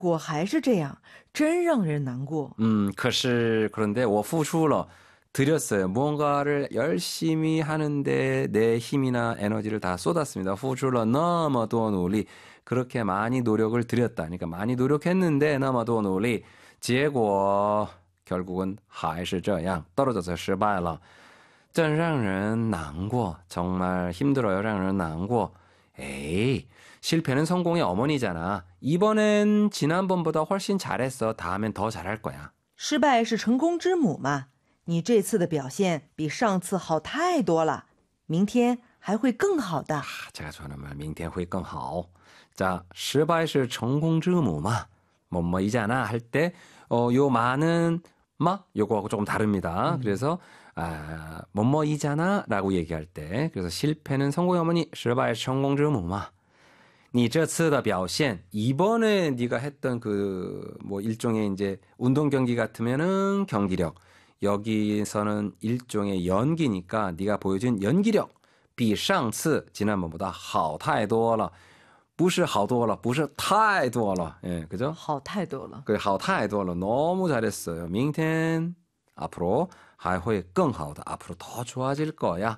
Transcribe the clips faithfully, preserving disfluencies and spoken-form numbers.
果还是这样，真让人难过。 음, 可是 그런데 我付出了 드렸어요. 무언가를 열심히 하는데 내 힘이나 에너지를 다 쏟았습니다. 付出了那么多努力 그렇게 많이 노력을 들였다. 그러니까 많이 노력했는데 那么多努力结果 결국은 还是这样 떨어져서 失败了真让人难过 정말 힘들어요. 让人难过 에이 실패는 성공의 어머니잖아. 이번엔 지난번보다 훨씬 잘했어. 다음엔 더 잘할 거야. 失败是成功之母嘛，你这次的表现比上次好太多了，明天还会更好的。 아, 제가 좋아하는 말, 明天会更好. 자, 失败是成功之母嘛. 뭐뭐이잖아 할 때, 어, 요 많은 마 요거하고 조금 다릅니다. 음. 그래서 아, 뭐뭐이잖아 라고 얘기할 때, 그래서 실패는 성공의 어머니, 失败是成功之母嘛. 你这次的表现 이번에 네가 했던 그 뭐 일종의 이제 운동 경기 같으면은 경기력, 여기서는 일종의 연기니까 네가 보여준 연기력 比上次 지난번보다 好太多了不是好多了不是太多了 예, 그죠? 好太多了 그래, 好太多了 너무 잘했어요. 明天 앞으로 还会更好的 앞으로 더 좋아질 거야.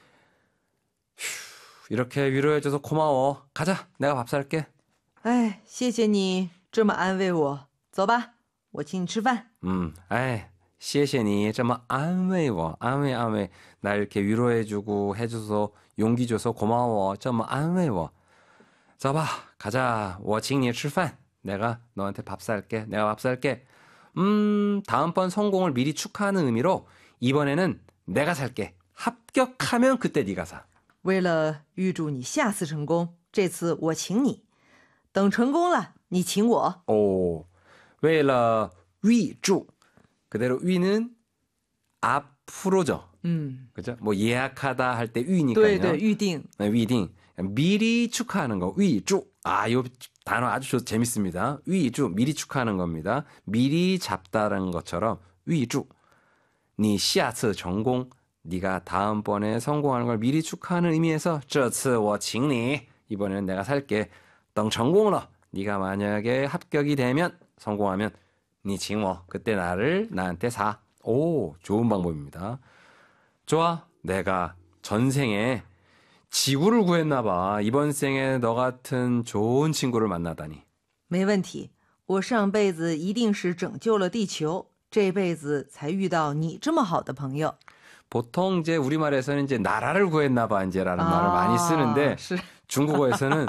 휴, 이렇게 위로해줘서 고마워. 가자, 내가 밥 살게. 哎，谢谢你这么安慰我。走吧，我请你吃饭。 음, 아이, 谢谢你这么安慰我. 안慰, 안慰. 나 이렇게 위로해주고 해줘서 용기 줘서 고마워. 这么安慰我. 자, 봐, 가자. 我请你吃饭. 내가 너한테 밥 살게. 내가 밥 살게. 음, 다음번 성공을 미리 축하하는 의미로 이번에는 내가 살게. 합격하면 그때 네가 사. 为了预祝你下次成功，这次我请你。等成功了，你请我。 오, 为了预祝 그대로 위는 앞으로죠. 음. 그죠? 뭐 예약하다 할 때 위니까요. 对对，预定。 네, 위딩. 미리 축하하는 거. 위주. 아, 요 단어 아주 좋, 재밌습니다. 위주. 미리 축하하는 겁니다. 미리 잡다라는 것처럼 위주. 니下次成功. 네가 다음번에 성공하는 걸 미리 축하하는 의미에서 这次我请你. 이번에는 내가 살게. 等成功了. 네가 만약에 합격이 되면 성공하면 니请我. 그때 나를 나한테 사. 오, 좋은 방법입니다. 좋아. 내가 전생에 지구를 구했나 봐. 이번 생에 너 같은 좋은 친구를 만나다니. 没问题，我上辈子一定是拯救了地球，这辈子才遇到你这么好的朋友。 보통 이제 우리말에서는 이제 나라를 구했나 봐 이제라는 아, 말을 많이 쓰는데 是 중국어에서는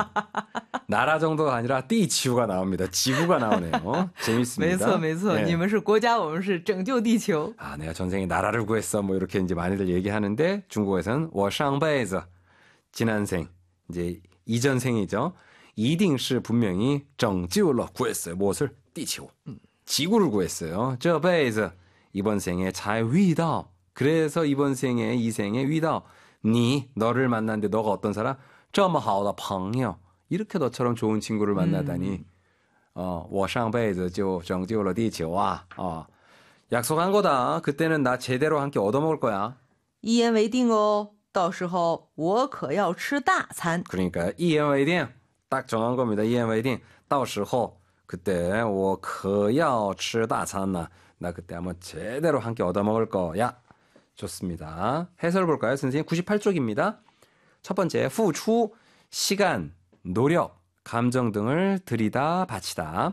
나라 정도가 아니라 띠지구가 나옵니다. 지구가 나오네요. 재밌습니다. 没错没错， 네. 你们是国家，我们是拯救地球。 아, 내가 전생에 나라를 구했어. 뭐 이렇게 이제 많이들 얘기하는데 중국어에서는 我上辈子 지난 생 이제 이전 생이죠. 一定是 분명히 拯救了 구했어요. 무엇을? 地球. 지구를 구했어요. 这辈子 이번 생에 잘遇到. 그래서 이번 생에 이 생에 遇到 니 너를 만났는데 너가 어떤 사람? 这么好的朋友. 이렇게 너처럼 좋은 친구를 만나다니. 음. 어, 我上辈子就拯救了地球啊. 어. 약속한 거다. 그때는 나 제대로 함께 얻어먹을 거야. 一言为定哦，到时候我可要吃大餐。 그러니까 一言为定. 딱 정한 겁니다. 一言为定. 到时候 그때 我可要吃大餐나. 나 그때 한번 제대로 함께 얻어먹을 거야. 좋습니다. 해설 볼까요? 선생님 구십팔 쪽입니다. 첫 번째, 付出, 시간, 노력, 감정 등을 들이다 바치다.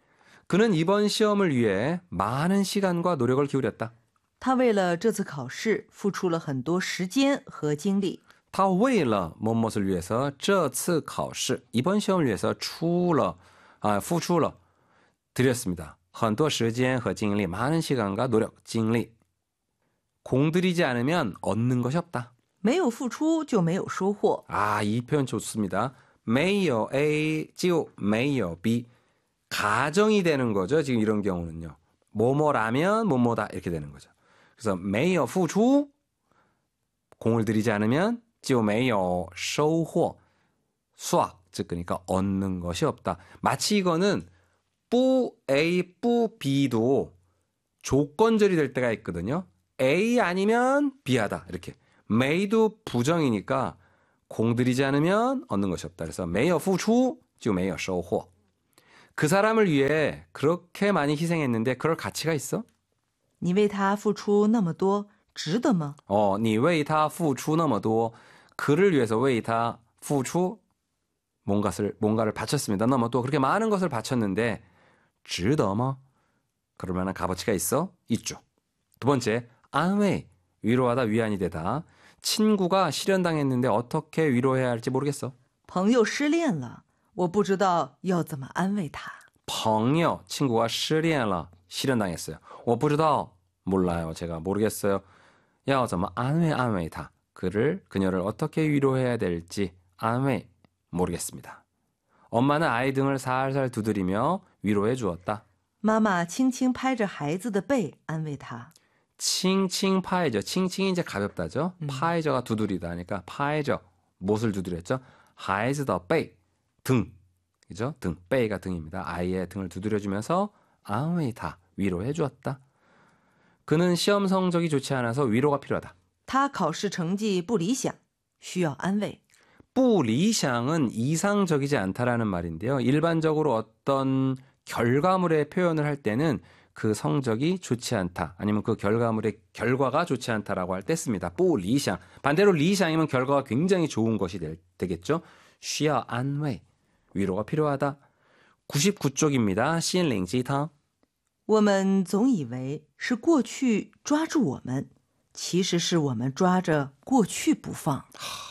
그는 이번 시험을 위해 많은 시간과 노력을 기울였다. 他为了这次考试付出了很多时间和精力。 他为了 무엇을 위해서 这次考试 이번 시험을 위해서 出了 아, 付出了 들였습니다. 很多时间和精力 많은 시간과 노력, 精力 공들이지 않으면 얻는 것이 없다. 没有付出就没有收获。 아, 이 표현 좋습니다. 没有 A 就没有 B. 가정이 되는 거죠. 지금 이런 경우는요. 뭐뭐라면 뭐뭐다 이렇게 되는 거죠. 그래서 没有付出 공을 들이지 않으면 就没有收获 수학 즉 그러니까 얻는 것이 없다. 마치 이거는 뿌 A, 뿌 B도 조건절이 될 때가 있거든요. A 아니면 B하다 이렇게. 메이도 부정이니까 공들이지 않으면 얻는 것이 없다. 그래서 没有付出就没有收获. 그 사람을 위해 그렇게 많이 희생했는데 그럴 가치가 있어? 你为他付出那么多，值得吗？ 어, 你为他付出那么多. 그를 위해서 为他付出 뭔가를 뭔가를 바쳤습니다. 너무 또 그렇게 많은 것을 바쳤는데 值得吗? 그럴 만한 값어치가 있어? 있죠. 두 번째, 安慰 위로하다 위안이 되다. 친구가 실현당했는데 어떻게 위로해야 할지 모르겠어. 朋友失恋了，我不知道要怎么安慰他。 朋友 친구가 失恋了 실현당했어요. 我不知道 몰라요. 제가 모르겠어요. 要怎么安慰安慰他 그를 그녀를 어떻게 위로해야 될지 安慰 모르겠습니다. 엄마는 아이 등을 살살 두드리며 위로해 주었다. 妈妈轻轻拍着孩子的背，安慰他。 칭칭 파이저. 칭칭이 이제 가볍다죠. 음. 파이저가 두드리다 하니까 파이저. 못을 두드렸죠. 하이즈 더 베이. 등. 그죠? 등. 베이가 등입니다. 아이의 등을 두드려주면서 안웨이다. 위로해 주었다. 그는 시험 성적이 좋지 않아서 위로가 필요하다. 他考试成绩不理想，需要安慰。 不理想은 이상적이지 않다라는 말인데요. 일반적으로 어떤 결과물의 표현을 할 때는 그 성적이 좋지 않다. 아니면 그 결과물의 결과가 좋지 않다라고 할 때 씁니다. 不理想. 반대로 理想이면 결과가 굉장히 좋은 것이 될, 되겠죠. 需要安慰. 위로가 필요하다. 구십구 쪽입니다. 心灵鸡汤. 我们总以为是过去抓住我们，其实是我们抓着过去不放。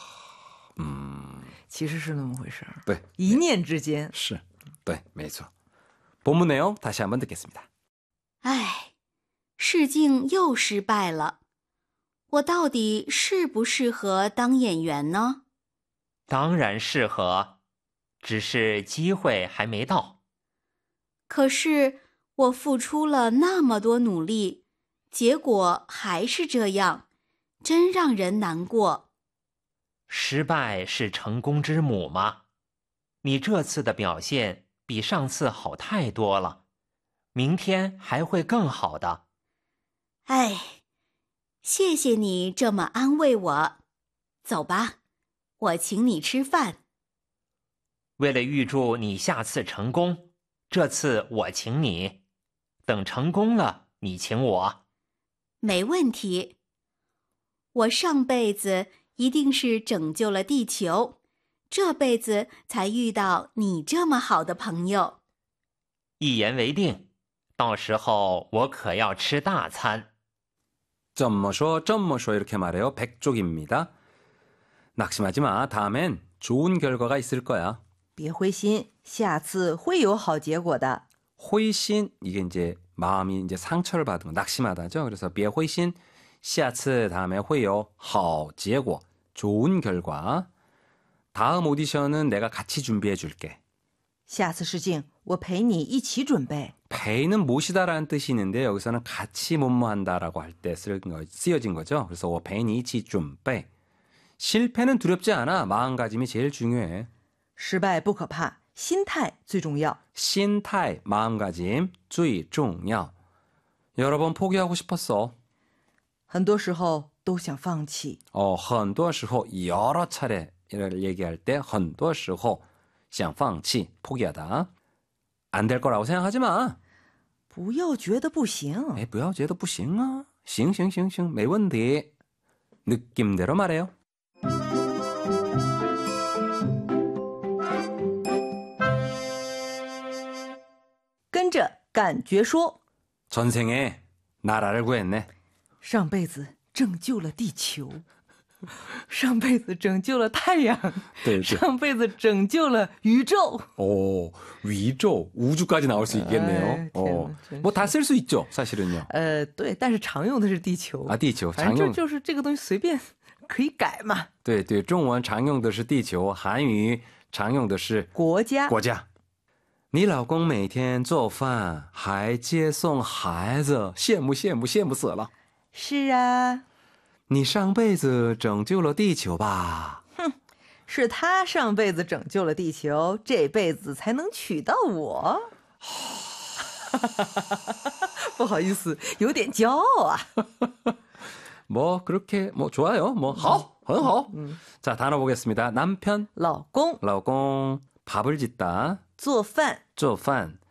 음, 其实是那么回事儿。 네. 一念之间。 是. 네, 没错. 본문 내용 다시 한번 듣겠습니다. 唉，试镜又失败了，我到底适不适合当演员呢？ 当然适合，只是机会还没到。 可是我付出了那么多努力，结果还是这样，真让人难过。 失败是成功之母吗？你这次的表现比上次好太多了，明天还会更好的。 唉，谢谢你这么安慰我。走吧，我请你吃饭。 为了预祝你下次成功，这次我请你，等成功了你请我。 没问题。我上辈子一定是拯救了地球，这辈子才遇到你这么好的朋友。 一言为定，到时候我可要吃大餐。 점么说점么说 이렇게 말해요. 백 쪽입니다. 낙심하지 마. 다음엔 좋은 결과가 있을 거야. 别灰心，下次会有好结果的。 호이신 이게 이제 마음이 이제 상처를 받은 거 낙심하다죠. 그래서 别灰心 下次 다음에 会有好结果 좋은 결과. 다음 오디션은 내가 같이 준비해 줄게. 下次试镜，我陪你一起准备。 陪는 모시다라는 뜻이 있는데 여기서는 같이 뭐뭐한다라고 할 때 쓰여진 거죠. 그래서 我陪你一起准备. 실패는 두렵지 않아. 마음가짐이 제일 중요해. 失败不可怕，心态最重要。 心态, 마음가짐, 最重要. 여러 번 포기하고 싶었어. 很多时候都想放弃。 어, 很多时候 여러 차례 를 얘기할 때 很多时候想放弃, 포기하다. 안 될 거라고 생각하지 마. 不要觉得不行。 에이, 不要觉得不行啊. 行行行行, 没问题. 느낌대로 말해요. 跟着感觉说。 전생에 나라를 구했네. 上辈子拯救了地球，上辈子拯救了太阳， 对对上辈子拯救了宇宙。 오, 위조, 우주까지 나올 수 있겠네요. 아이, 어, 天哪， 뭐 다 쓸 수 있죠, 사실은요. 呃，对，但是常用的是地球。 아, 地球, 反正就常用, 就是这个东西随便可以改嘛。 对对，中文常用的是地球，韩语常用的是国家。 国家。你老公每天做饭，还接送孩子，羡慕羡慕羡慕死了。 是啊， 你上辈子拯救了地球吧？ 是他上辈子拯救了地球，这辈子才能娶到我。不好意思，有点骄傲啊。 뭐 그렇게 뭐 좋아요. 뭐 好,很好. 자, 단어 보겠습니다. 남편, 老公老公, 밥을 짓다, 做饭， 做饭.